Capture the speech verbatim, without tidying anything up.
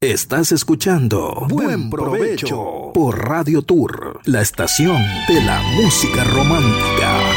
Estás escuchando Buen Provecho por Radio Tour, la estación de la música romántica.